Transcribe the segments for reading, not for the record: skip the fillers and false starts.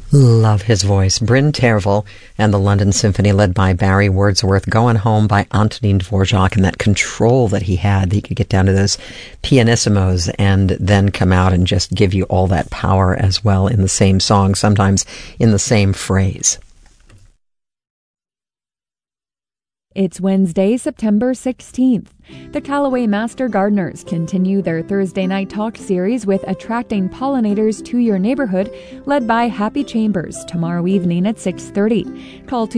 Love his voice. Bryn Tervel and the London Symphony, led by Barry Wordsworth. Going Home by Antonin Dvorak, and that control that he had, that he could get down to those pianissimos and then come out and just give you all that power as well in the same song, sometimes in the same phrase. It's Wednesday, September 16th. The Callaway Master Gardeners continue their Thursday night talk series with attracting pollinators to your neighborhood, led by Happy Chambers, tomorrow evening at 6:30. Call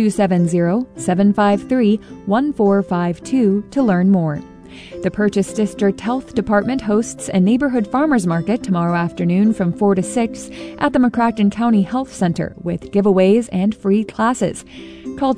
270-753-1452 to learn more. The Purchase District Health Department hosts a neighborhood farmers market tomorrow afternoon from 4 to 6 at the McCracken County Health Center with giveaways and free classes. Call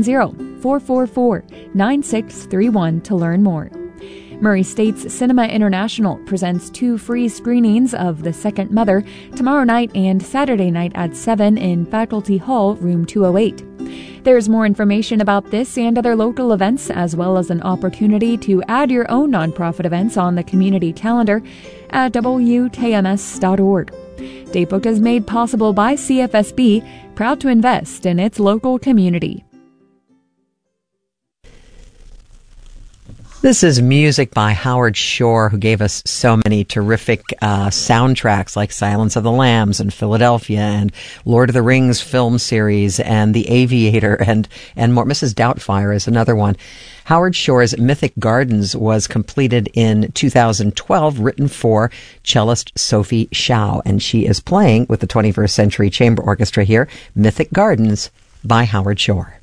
270-444-9631 to learn more. Murray State's Cinema International presents 2 free screenings of The Second Mother tomorrow night and Saturday night at 7 in Faculty Hall, room 208. There's more information about this and other local events, as well as an opportunity to add your own nonprofit events on the community calendar at wkms.org. Datebook is made possible by CFSB, proud to invest in its local community. This is music by Howard Shore, who gave us so many terrific soundtracks like Silence of the Lambs and Philadelphia and Lord of the Rings film series and The Aviator and more. Mrs. Doubtfire is another one. Howard Shore's Mythic Gardens was completed in 2012, written for cellist Sophie Shao, and she is playing with the 21st Century Chamber Orchestra here, Mythic Gardens by Howard Shore.